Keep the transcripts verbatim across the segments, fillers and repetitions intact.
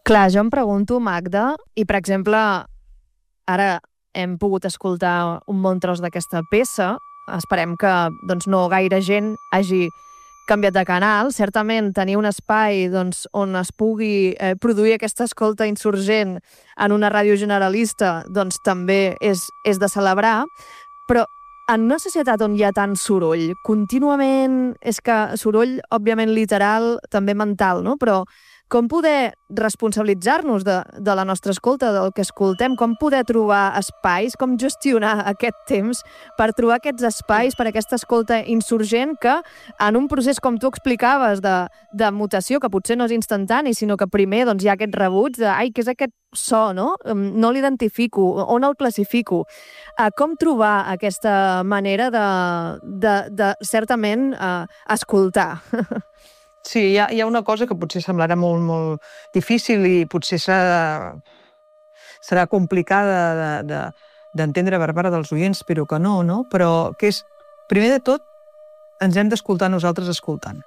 Clar, jo em pregunto, Magda, i per exemple, ara hem pogut escoltar un bon tros d'aquesta peça, esperem que doncs, no gaire gent hagi canviat de canal. Certament tenir un espai doncs, on es pugui eh, produir aquesta escolta insurgent en una ràdio generalista doncs, també és, és de celebrar, però en una societat on hi ha tant soroll, contínuament, és que soroll, òbviament, literal, també mental, no? Però com poder responsabilitzar-nos de, de la nostra escolta, del que escoltem, com poder trobar espais, com gestionar aquest temps per trobar aquests espais per a aquesta escolta insurgent que en un procés, com tu explicaves, de, de mutació, que potser no és instantani, sinó que primer doncs, hi ha aquest rebuig de ai, què és aquest so, no? No l'identifico, on el classifico? Uh, com trobar aquesta manera de, de, de certament, uh, escoltar? Sí, hi ha, hi ha una cosa que potser semblarà molt, molt difícil i potser serà, serà complicada d'entendre de, de, per part dels oients, però que no, no? Però que és, primer de tot, ens hem d'escoltar nosaltres escoltant.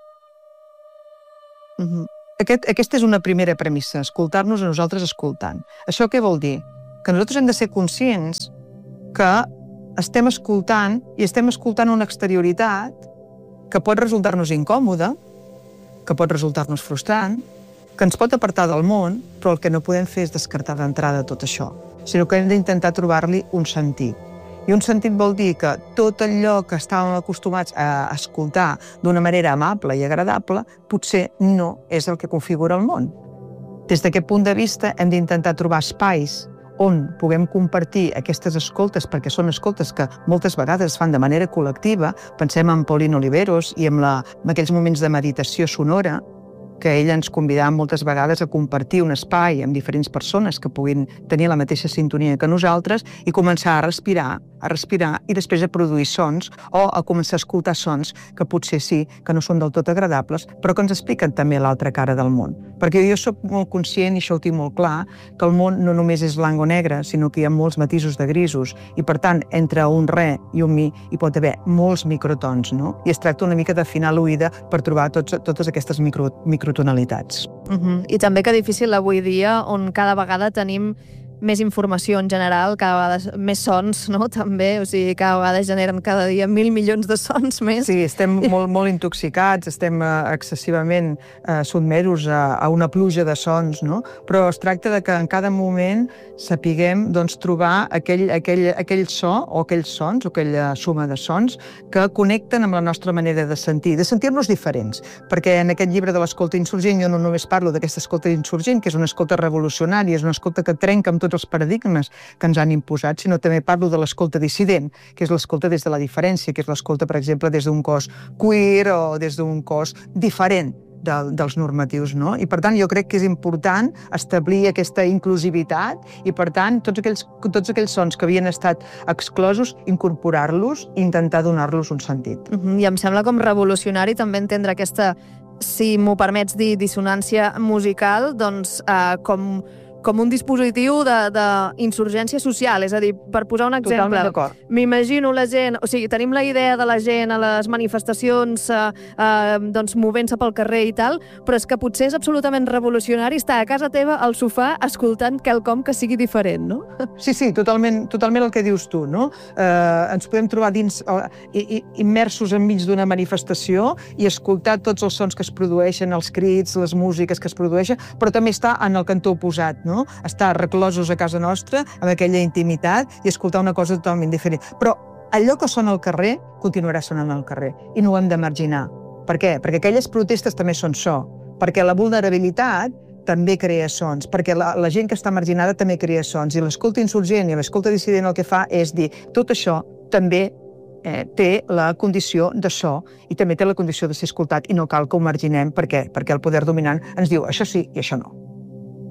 Uh-huh. Aquest, aquesta és una primera premissa, escoltar-nos a nosaltres escoltant. Això què vol dir? Que nosaltres hem de ser conscients que estem escoltant i estem escoltant una exterioritat que pot resultar-nos incòmoda, que pot resultar-nos frustrant, que ens pot apartar del món, però el que no podem fer és descartar d'entrada tot això, sinó que hem d'intentar trobar-li un sentit. I un sentit vol dir que tot allò que estàvem acostumats a escoltar d'una manera amable i agradable potser no és el que configura el món. Des d'aquest punt de vista hem d'intentar trobar espais on puguem compartir aquestes escoltes, perquè són escoltes que moltes vegades es fan de manera col·lectiva. Pensem en Pauline Oliveros i en, la, en aquells moments de meditació sonora, que ella ens convidava moltes vegades a compartir un espai amb diferents persones que puguin tenir la mateixa sintonia que nosaltres i començar a respirar, a respirar i després a produir sons o a començar a escoltar sons que potser sí, que no són del tot agradables, però que ens expliquen també l'altra cara del món. Perquè jo soc molt conscient, i això ho tinc molt clar, que el món no només és blanc o negre, sinó que hi ha molts matisos de grisos i, per tant, entre un re i un mi hi pot haver molts microtons, no? I es tracta una mica d'afinar l'oïda per trobar tots, totes aquestes micro, microtonalitats. Uh-huh. I també que difícil avui dia, on cada vegada tenim més informació en general, cada vegada més sons, no? També, o sigui, cada vegada generen cada dia mil milions de sons més. Sí, estem molt, molt intoxicats, estem uh, excessivament uh, sotmesos a, a una pluja de sons, no? Però es tracta de que en cada moment sapiguem doncs, trobar aquell, aquell, aquell so o aquells sons, o aquella suma de sons que connecten amb la nostra manera de sentir, de sentir-nos diferents. Perquè en aquest llibre de l'escolta insurgent jo no només parlo d'aquesta escolta insurgent, que és una escolta revolucionària, és una escolta que trenca amb tots els paradigmes que ens han imposat, sinó també parlo de l'escolta dissident, que és l'escolta des de la diferència, que és l'escolta, per exemple, des d'un cos queer o des d'un cos diferent de, dels normatius, no? I, per tant, jo crec que és important establir aquesta inclusivitat i, per tant, tots aquells, tots aquells sons que havien estat exclosos, incorporar-los i intentar donar-los un sentit. Uh-huh. I em sembla com revolucionari també entendre aquesta, si m'ho permets dir, dissonància musical, doncs eh, com com un dispositiu d'insurgència social. És a dir, per posar un exemple, m'imagino la gent, o sigui, tenim la idea de la gent a les manifestacions eh, eh, doncs movent-se pel carrer i tal, però és que potser és absolutament revolucionari estar a casa teva al sofà escoltant quelcom que sigui diferent, no? Sí, sí, totalment, totalment el que dius tu, no? Eh, ens podem trobar dins, eh, immersos enmig d'una manifestació i escoltar tots els sons que es produeixen, els crits, les músiques que es produeixen, però també està en el cantó oposat, no? Estar reclosos a casa nostra, amb aquella intimitat, i escoltar una cosa totalment diferent. Però allò que sona al carrer continuarà sonant al carrer i no ho hem de marginar. Per què? Perquè aquelles protestes també són so, perquè la vulnerabilitat també crea sons, perquè la, la gent que està marginada també crea sons, i l'escolta insurgent i l'escolta dissident el que fa és dir tot això també eh, té la condició de so i també té la condició de ser escoltat i no cal que ho marginem. Per què? Perquè el poder dominant ens diu això sí i això no.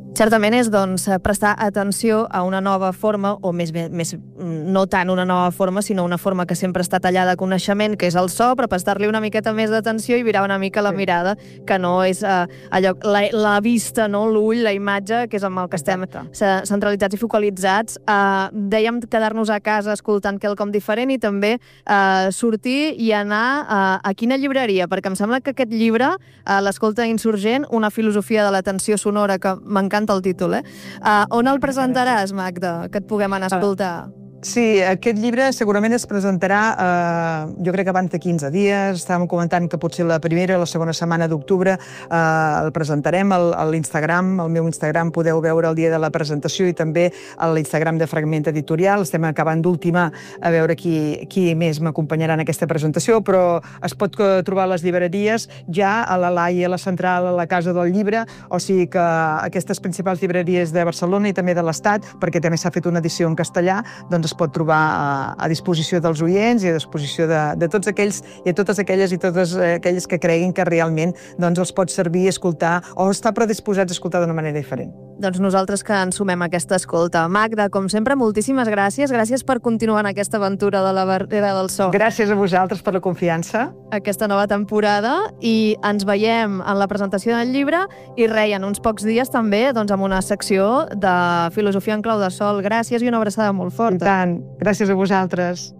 Certament és doncs, prestar atenció a una nova forma, o més, bé, més no tant una nova forma, sinó una forma que sempre està tallada de coneixement, que és el so, però prestar-li una miqueta més d'atenció i virar una mica la sí. mirada, que no és uh, allò, la, la vista, no? L'ull, la imatge, que és amb el que estem Exacte. centralitzats i focalitzats. Uh, dèiem quedar-nos a casa escoltant quelcom diferent i també uh, sortir i anar uh, a quina llibreria, perquè em sembla que aquest llibre, uh, l'Escolta insurgent, una filosofia de l'atenció sonora, que m'encanta el títol, eh? Uh, on el presentaràs, Magda, que et puguem anar a escoltar? Sí, aquest llibre segurament es presentarà, eh, jo crec que abans de quinze dies. Estàvem comentant que potser la primera o la segona setmana d'octubre eh, el presentarem a l'Instagram, al meu Instagram podeu veure el dia de la presentació i també a l'Instagram de Fragment Editorial. Estem acabant d'ultimar a veure qui, qui més m'acompanyarà en aquesta presentació, però es pot trobar a les llibreries ja a la Laia, a la Central, a la Casa del Llibre, o sigui que aquestes principals llibreries de Barcelona i també de l'Estat, perquè també s'ha fet una edició en castellà, doncs es pot trobar a, a disposició dels oients i a disposició de, de tots aquells i a totes aquelles i totes aquelles que creguin que realment doncs, els pot servir escoltar o estar predisposats a escoltar d'una manera diferent. Doncs nosaltres que ens sumem a aquesta escolta. Magda, com sempre, moltíssimes gràcies. Gràcies per continuar en aquesta aventura de la barrera del so. Gràcies a vosaltres per la confiança. Aquesta nova temporada i ens veiem en la presentació del llibre i res, en uns pocs dies també doncs, amb una secció de filosofia en clau de sol. Gràcies i una abraçada molt forta. I tant. Gràcies a vosaltres.